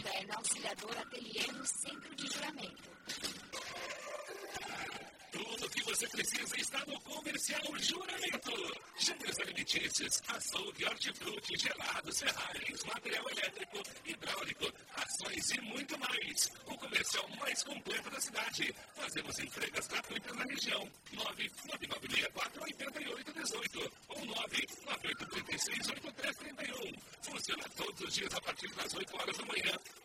é na Auxiliadora Ateliê, no Centro de Juramento. Tudo o que você precisa está no Comercial Juramento. Gêneros alimentícios, açougue, hortifruti, gelados, ferragens, material elétrico, hidráulico, rações e muito mais. O comercial mais completo da cidade. Fazemos entregas gratuitas na região. 99964-8818 ou 99836-8331. Funciona todos os dias a partir das 8 horas da manhã